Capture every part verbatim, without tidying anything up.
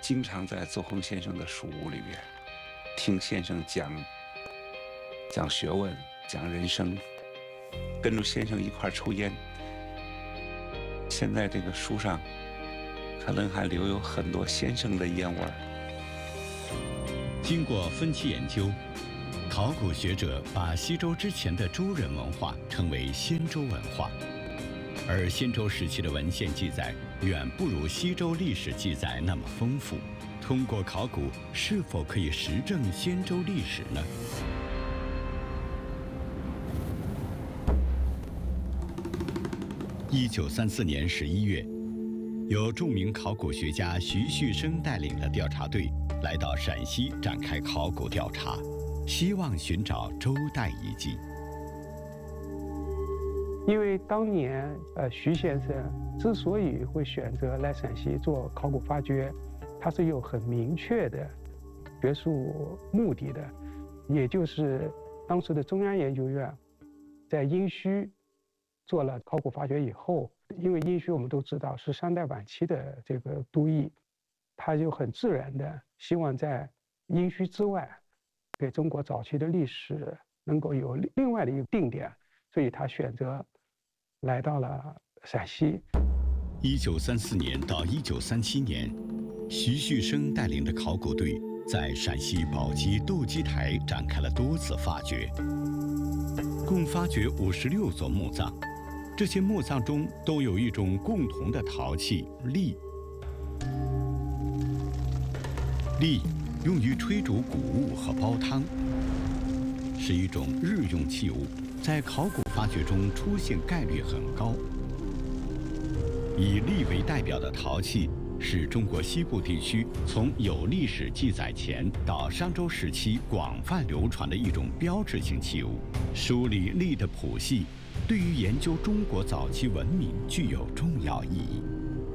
经常在邹恒先生的书屋里边听先生讲讲学问、讲人生，跟着先生一块抽烟。现在这个书上可能还留有很多先生的烟味儿。 经过分期研究，考古学者把西周之前的周人文化称为先周文化，而先周时期的文献记载远不如西周历史记载那么丰富。通过考古，是否可以实证先周历史呢？一九三四年十一月，由著名考古学家徐旭升带领的调查队来到陕西展开考古调查，希望寻找周代遗迹。 因为当年呃徐先生之所以会选择来陕西做考古发掘，他是有很明确的学术目的的，也就是当时的中央研究院在殷墟做了考古发掘以后，因为殷墟我们都知道是商代晚期的这个都邑，他就很自然的希望在殷墟之外，给中国早期的历史能够有另外的一个定点，所以他选择来到了陕西。 一九三四年到一九三七年，徐旭升带领的考古队在陕西宝鸡斗鸡台展开了多次发掘，共发掘五十六座墓葬。这些墓葬中都有一种共同的陶器栗。栗用于炊煮谷物和煲汤，是一种日用器物，在考古发掘中出现概率很高。以栗为代表的陶器是中国西部地区从有历史记载前到商周时期广泛流传的一种标志性器物。梳理栗的谱系对于研究中国早期文明具有重要意义。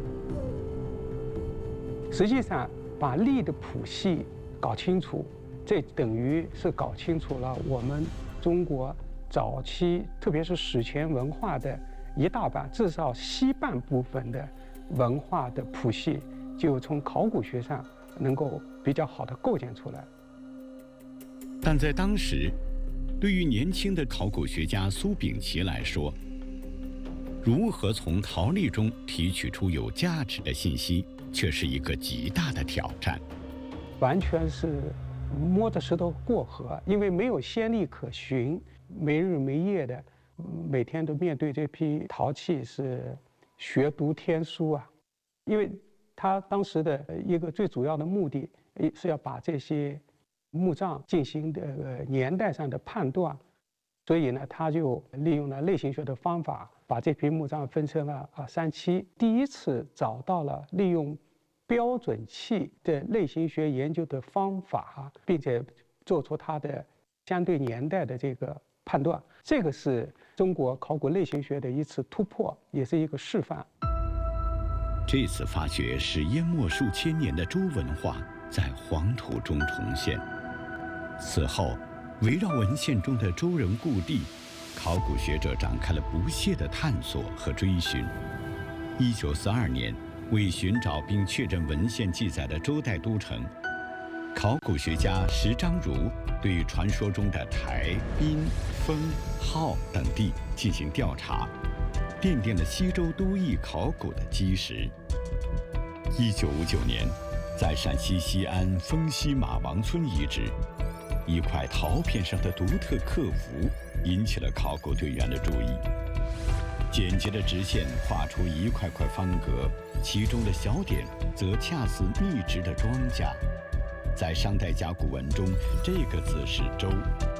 实际上，把栗的谱系搞清楚，这等于是搞清楚了我们中国早期，特别是史前文化的一大半，至少西半部分的文化的谱系，就从考古学上能够比较好的构建出来。 但在当时，对于年轻的考古学家苏秉琦来说，如何从陶栗中提取出有价值的信息，却是一个极大的挑战。 完全是摸着石头过河，因为没有先例可循，没日没夜的，每天都面对这批陶器是学读天书啊。因为他当时的一个最主要的目的是要把这些墓葬进行这个年代上的判断，所以呢，他就利用了类型学的方法，把这批墓葬分成了啊三期，第一次找到了利用标准器的类型学研究的方法，并且做出它的相对年代的这个判断。这个是中国考古类型学的一次突破，也是一个示范。 这次发掘使淹没数千年的周文化在黄土中重现。此后，围绕文献中的周人故地，考古学者展开了不懈的探索和追寻。一九四二年，为寻找并确认文献记载的周代都城，考古学家石章儒对传说中的台、滨、丰、浩等地进行调查，奠定了西周都邑考古的基石。一九五九年，在陕西西安丰西马王村遗址，一块陶片上的独特刻符引起了考古队员的注意。简洁的直线画出一块块方格，其中的小点则恰似密植的庄稼。在商代甲骨文中，这个字是周。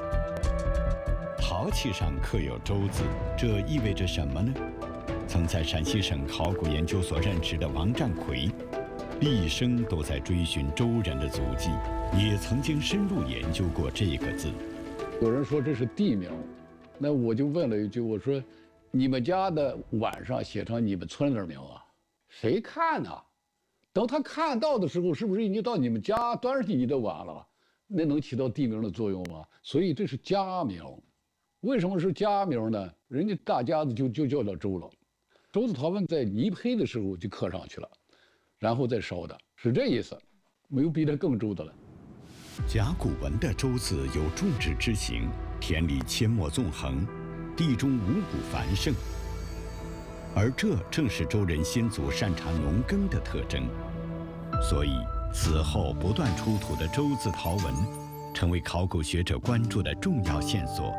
陶器上刻有周字，这意味着什么呢？曾在陕西省考古研究所任职的王占奎，毕生都在追寻周人的足迹，也曾经深入研究过这个字。 有人说这是地名，那我就问了一句，我说你们家的碗上写成你们村的名啊，谁看呢？等他看到的时候，是不是已经到你们家端上你的碗了？那能起到地名的作用吗？所以这是家名。为什么是家名呢？人家大家子就就叫了周了。周字陶文在泥胚的时候就刻上去了，然后再烧的，是这意思。 没有比这更周的了。 甲骨文的周字有种植之形，田里阡陌纵横，地中五谷繁盛，而这正是周人先祖擅长农耕的特征。所以此后不断出土的周字陶文，成为考古学者关注的重要线索。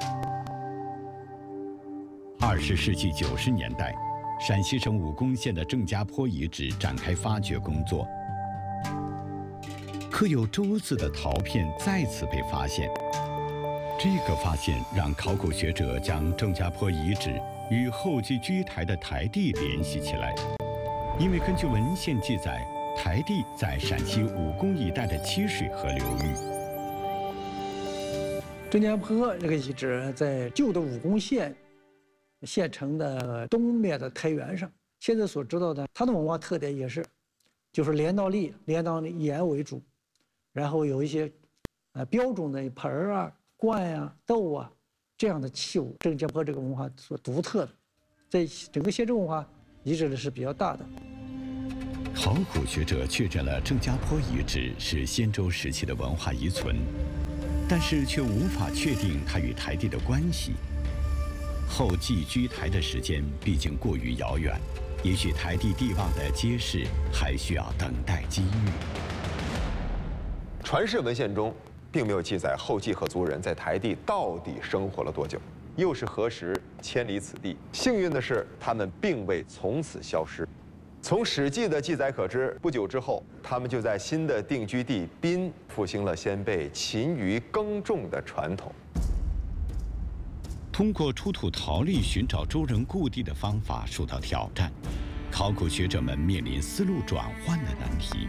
二十世纪九十年代，陕西省武功县的郑家坡遗址展开发掘工作，刻有周字的陶片再次被发现。这个发现让考古学者将郑家坡遗址与后继居台的台地联系起来，因为根据文献记载，台地在陕西武功一带的七水河流域。 郑家坡这个遗址在旧的武功县县城的东面的台原上。现在所知道的，它的文化特点也是，就是镰刀立、镰刀岩为主，然后有一些呃标准的盆儿啊、罐啊、豆啊这样的器物。郑家坡这个文化所独特的，在整个县城文化遗址的是比较大的。 考古学者确认了郑家坡遗址是先周时期的文化遗存，但是却无法确定它与台地的关系。后继居台的时间毕竟过于遥远，也许台地地貌的揭示还需要等待机遇。 传世文献中并没有记载后继和族人在台地到底生活了多久，又是何时迁离此地。幸运的是，他们并未从此消失。从《史记》的记载可知，不久之后，他们就在新的定居地宾复兴了先辈勤于耕种的传统。 通过出土陶粒寻找周人故地的方法受到挑战，考古学者们面临思路转换的难题。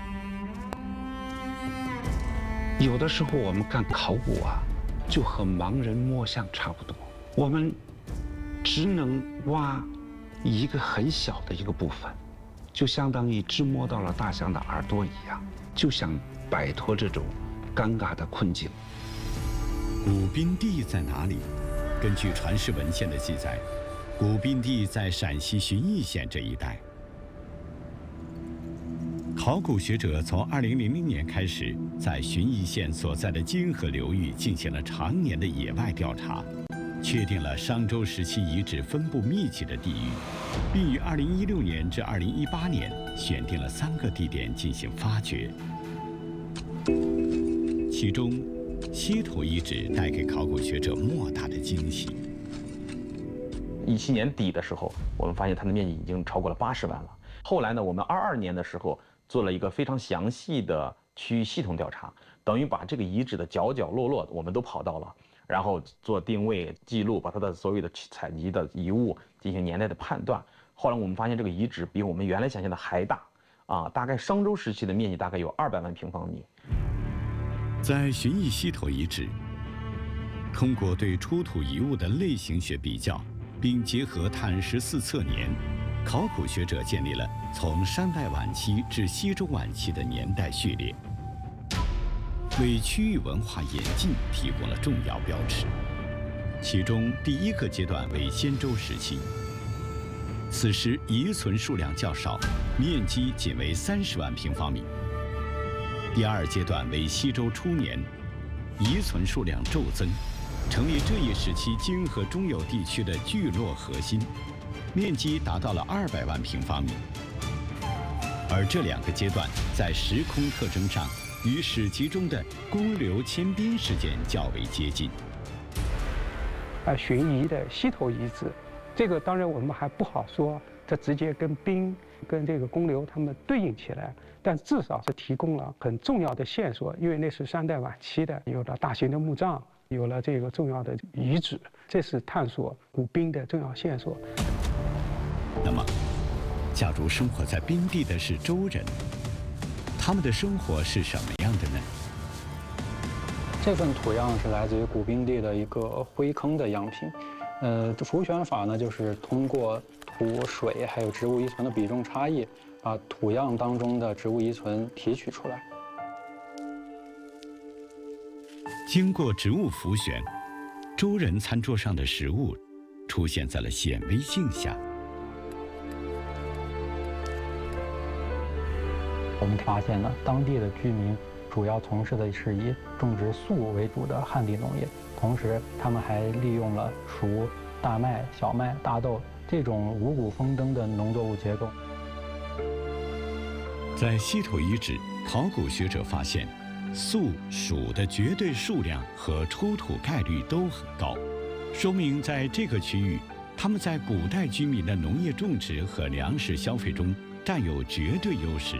有的时候我们干考古啊，就和盲人摸象差不多，我们只能挖一个很小的一个部分，就相当于只摸到了大象的耳朵一样，就想摆脱这种尴尬的困境。 古宾地在哪里？根据传世文献的记载，古宾地在陕西旬邑县这一带。考古学者从二零零零年开始，在旬邑县所在的金河流域进行了常年的野外调查，确定了商周时期遗址分布密集的地域，并于二零一六年至二零一八年选定了三个地点进行发掘。其中，西头遗址带给考古学者莫大的惊喜。 一七年底的时候，我们发现它的面积已经超过了八十万了。后来呢，我们二二年的时候做了一个非常详细的区域系统调查，等于把这个遗址的角角落落我们都跑到了，然后做定位记录，把它的所有的采集的遗物进行年代的判断。后来我们发现这个遗址比我们原来想象的还大，啊，大概商周时期的面积大概有二百万平方米。 在旬邑西头遗址，通过对出土遗物的类型学比较，并结合碳十四测年，考古学者建立了从商代晚期至西周晚期的年代序列，为区域文化演进提供了重要标尺。其中第一个阶段为先周时期，此时遗存数量较少，面积仅为三十万平方米。第二阶段为西周初年，遗存数量骤增，成为这一时期泾河中游地区的聚落核心，面积达到了二百万平方米。而这两个阶段在时空特征上与史籍中的公刘迁宾事件较为接近。 啊，旬夷的西头遗址，这个当然我们还不好说，它直接跟宾、跟这个公刘他们对应起来，但至少是提供了很重要的线索，因为那是商代晚期的，有了大型的墓葬，有了这个重要的遗址，这是探索古宾的重要线索。 那么，假如生活在宾地的是周人，他们的生活是什么样的呢？ 这份土样是来自于古宾地的一个灰坑的样品。呃，浮选法呢，就是通过土、水还有植物遗存的比重差异，把土样当中的植物遗存提取出来。 经过植物浮选，周人餐桌上的食物出现在了显微镜下。 我们发现呢，当地的居民主要从事的是以种植粟为主的旱地农业，同时他们还利用了黍、大麦、小麦、大豆这种五谷丰登的农作物结构。 在稀土遗址，考古学者发现，粟、黍的绝对数量和出土概率都很高，说明在这个区域，他们在古代居民的农业种植和粮食消费中占有绝对优势。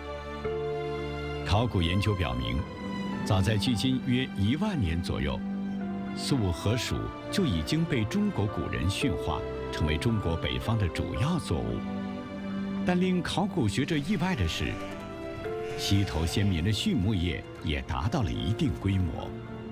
考古研究表明，早在距今约一万年左右，粟和黍就已经被中国古人驯化，成为中国北方的主要作物。但令考古学者意外的是，西头先民的畜牧业也达到了一定规模。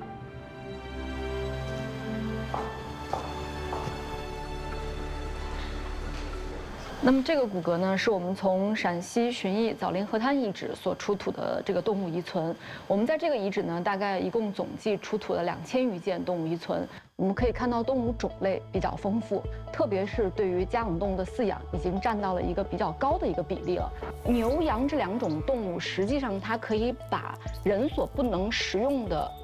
那么这个骨骼呢，是我们从陕西旬邑枣林河滩遗址所出土的这个动物遗存。我们在这个遗址呢，大概一共总计出土了两千余件动物遗存。我们可以看到动物种类比较丰富，特别是对于家养动物的饲养，已经占到了一个比较高的一个比例了。牛羊这两种动物，实际上它可以把人所不能食用的